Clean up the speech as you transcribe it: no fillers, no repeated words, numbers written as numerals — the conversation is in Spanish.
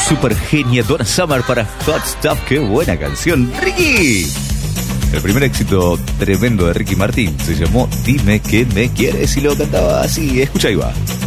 super genia Donna Summer para Hot Stuff. ¡Qué buena canción, Ricky! El primer éxito tremendo de Ricky Martin se llamó Dime que me quieres y lo cantaba así. Escucha, ahí va.